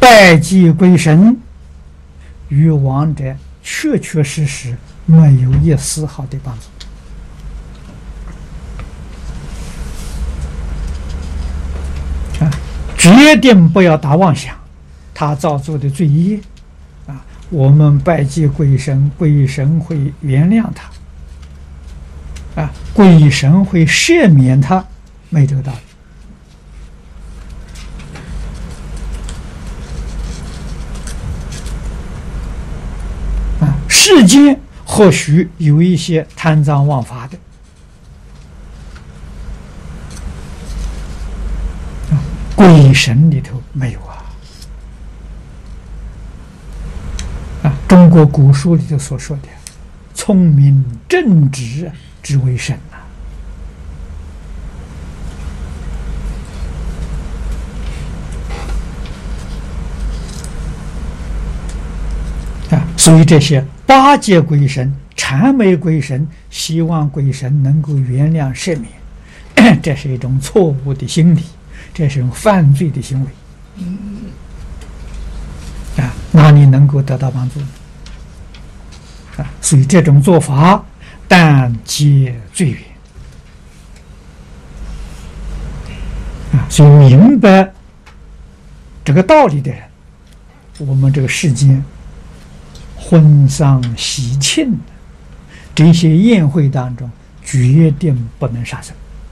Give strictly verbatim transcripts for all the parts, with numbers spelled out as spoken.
拜祭鬼神，与亡者确确实实没有一丝毫的帮助。啊，决定不要打妄想，他造作的罪业，啊，我们拜祭鬼神，鬼神会原谅他，啊，鬼神会赦免他，没这个道理。啊，世间或许有一些贪赃枉法的。鬼神里头没有啊！啊，中国古书里头所说的“聪明正直之为神”啊！啊，所以这些巴结鬼神、谄媚鬼神，希望鬼神能够原谅赦免，这是一种错误的心理。这是一种犯罪的行为，啊，哪里能够得到帮助呢？啊，所以这种做法但皆罪缘，啊，所以明白这个道理的人，我们这个世间婚丧喜庆这些宴会当中，决定不能杀生。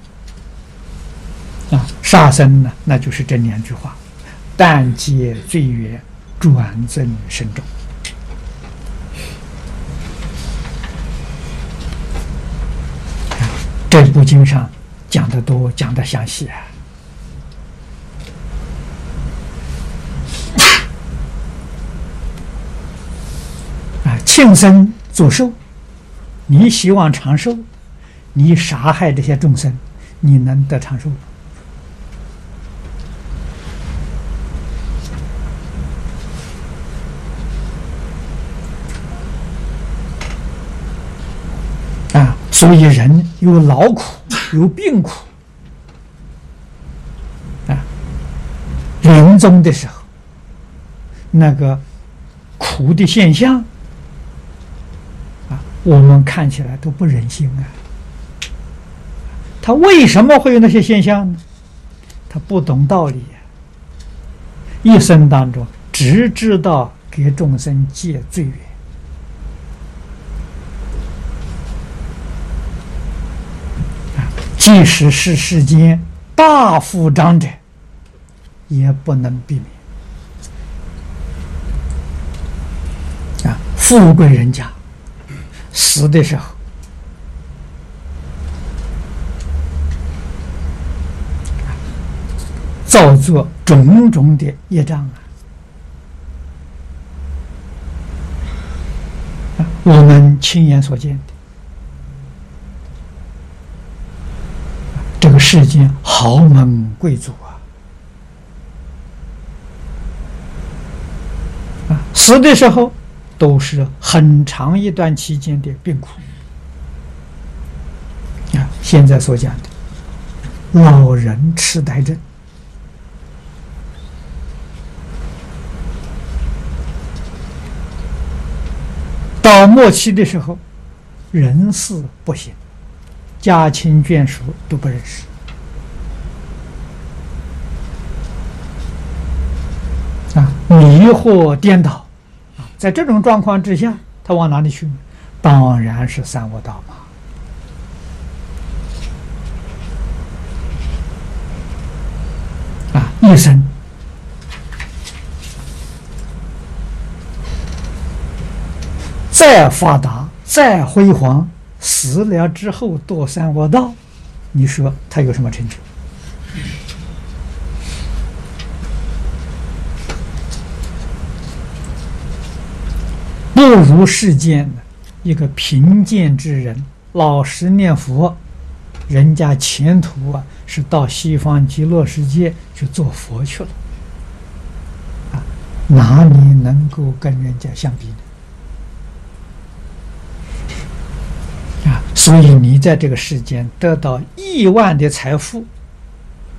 啊，杀生呢，那就是这两句话：但皆罪缘，转增深重。这部经上讲得多，讲得详细啊。啊，庆生作寿，你希望长寿，你杀害这些众生，你能得长寿吗？所以人有劳苦，有病苦，啊，临终的时候，那个苦的现象，啊，我们看起来都不忍心啊。他为什么会有那些现象呢？他不懂道理啊，一生当中只知道给众生戒罪缘。即使是世间大富长者，也不能避免。啊，富贵人家死的时候，造作种种的业障啊！啊，我们亲眼所见的。这个世间豪门贵族啊，啊，死的时候都是很长一段期间的病苦啊。现在所讲的老人痴呆症，到末期的时候，人事不行。家亲眷属都不认识，啊，迷惑颠倒，啊，在这种状况之下，他往哪里去呢？当然是三恶道嘛。啊，一生再发达，再辉煌。死了之后堕三恶道，你说他有什么成就？不如世间一个贫贱之人，老实念佛，人家前途啊是到西方极乐世界去做佛去了，啊，哪里能够跟人家相比呢？所以你在这个世间得到亿万的财富，